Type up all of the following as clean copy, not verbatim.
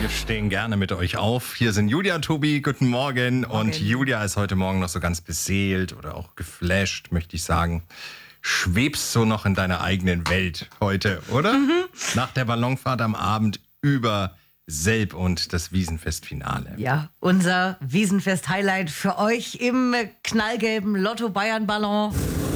Wir stehen gerne mit euch auf. Hier sind Julia und Tobi. Guten Morgen. Und Julia ist heute Morgen noch so ganz beseelt oder auch geflasht, möchte ich sagen. Schwebst so noch in deiner eigenen Welt heute, oder? Nach der Ballonfahrt am Abend über Selb und das Wiesenfest-Finale. Ja, unser Wiesenfest-Highlight für euch im knallgelben Lotto-Bayern-Ballon.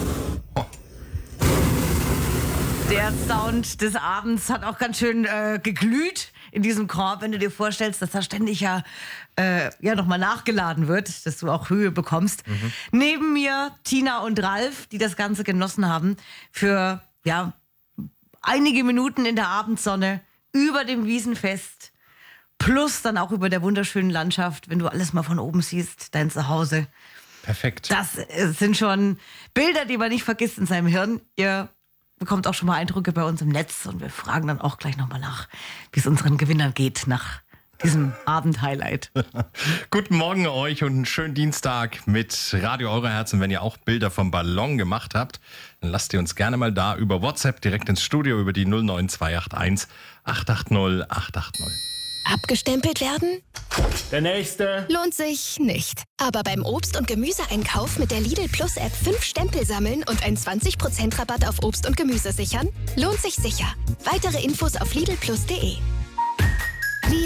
Der Sound des Abends hat auch ganz schön geglüht in diesem Korb, wenn du dir vorstellst, dass da ständig nochmal nachgeladen wird, dass du auch Höhe bekommst. Neben mir Tina und Ralf, die das Ganze genossen haben, für einige Minuten in der Abendsonne über dem Wiesenfest, plus dann auch über der wunderschönen Landschaft, wenn du alles mal von oben siehst, dein Zuhause. Perfekt. Das sind schon Bilder, die man nicht vergisst in seinem Hirn. Ihr bekommt auch schon mal Eindrücke bei uns im Netz und wir fragen dann auch gleich nochmal nach, wie es unseren Gewinnern geht nach diesem Abend-Highlight. Guten Morgen euch und einen schönen Dienstag mit Radio Eure Herzen. Wenn ihr auch Bilder vom Ballon gemacht habt, dann lasst ihr uns gerne mal da über WhatsApp direkt ins Studio über die 09281 880 880. Abgestempelt werden? Der nächste. Lohnt sich nicht. Aber beim Obst- und Gemüseeinkauf mit der Lidl Plus App 5 Stempel sammeln und einen 20% Rabatt auf Obst und Gemüse sichern? Lohnt sich sicher. Weitere Infos auf lidlplus.de.